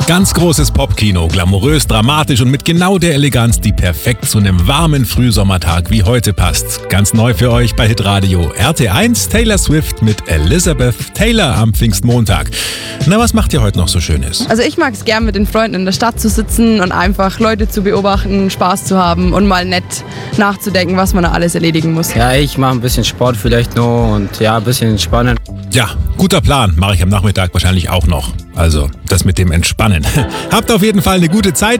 Ganz großes Popkino, glamourös, dramatisch und mit genau der Eleganz, die perfekt zu einem warmen Frühsommertag wie heute passt. Ganz neu für euch bei Hitradio RT1, Taylor Swift mit Elizabeth Taylor am Pfingstmontag. Na, was macht ihr heute noch so Schönes? Also ich mag es gern, mit den Freunden in der Stadt zu sitzen und einfach Leute zu beobachten, Spaß zu haben und mal nett nachzudenken, was man da alles erledigen muss. Ja, ich mache ein bisschen Sport vielleicht noch und ja, ein bisschen entspannen. Ja, guter Plan, mache ich am Nachmittag wahrscheinlich auch noch. Also, das mit dem Entspannen. Habt auf jeden Fall eine gute Zeit.